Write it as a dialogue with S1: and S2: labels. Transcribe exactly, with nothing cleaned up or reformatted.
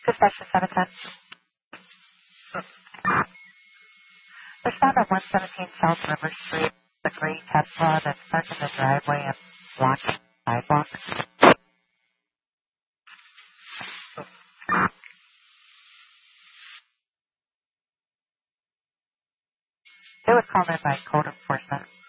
S1: Dispatcher seven ten. Respond on one seventeen South River Street, the gray Tesla that's parked in the driveway and blocking the sidewalk. They would call in by code enforcement.